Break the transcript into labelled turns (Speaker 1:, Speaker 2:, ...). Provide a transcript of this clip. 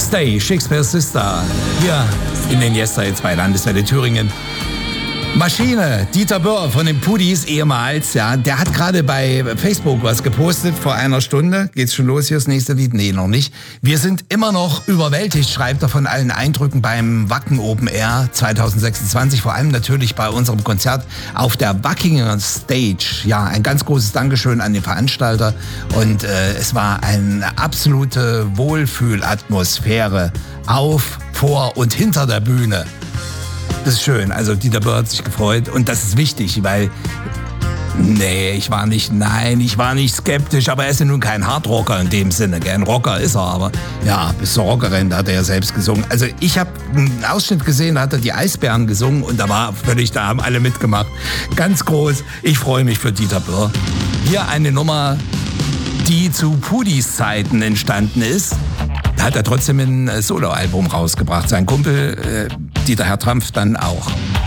Speaker 1: Stay, Shakespeare's Sister. Hier in den Yesterdays bei Landeswelle Thüringen. Maschine, Dieter Böhr von den Pudis ehemals, ja, der hat gerade bei Facebook was gepostet vor einer Stunde. Geht's schon los hier, das nächste Lied? Nee, noch nicht. Wir sind immer noch überwältigt, schreibt er, von allen Eindrücken beim Wacken Open Air 2026. Vor allem natürlich bei unserem Konzert auf der Wackinger Stage. Ja, ein ganz großes Dankeschön an den Veranstalter. Und es war eine absolute Wohlfühlatmosphäre auf, vor und hinter der Bühne. Das ist schön, also Dieter Böhr hat sich gefreut und das ist wichtig, weil, ich war nicht skeptisch, aber er ist ja nun kein Hardrocker in dem Sinne, ein Rocker ist er, aber ja, bis zur Rockerin, da hat er ja selbst gesungen. Also ich habe einen Ausschnitt gesehen, da hat er die Eisbären gesungen und da haben alle mitgemacht. Ganz groß, ich freue mich für Dieter Böhr. Hier eine Nummer, die zu Pudis Zeiten entstanden ist. Da hat er trotzdem ein Soloalbum rausgebracht, sein Kumpel Dieter Hertrampf dann auch.